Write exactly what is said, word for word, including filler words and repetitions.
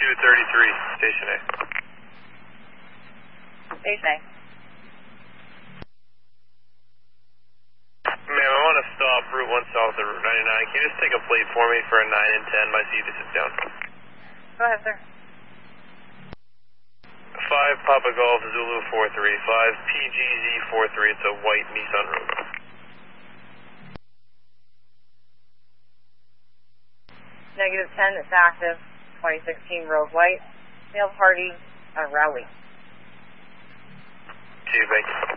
two thirty-three, Station A. Station A. Ma'am, I want to stop Route one south of Route ninety-nine. Can you just take a plate for me for a nine and ten? My seat is down. Go ahead, sir. five Papa Golf Zulu four three five, P G Z four three, it's a white Nissan Rogue. Negative ten, it's active. twenty sixteen Rogue White. Male party, uh, Rowley. Two, thank you.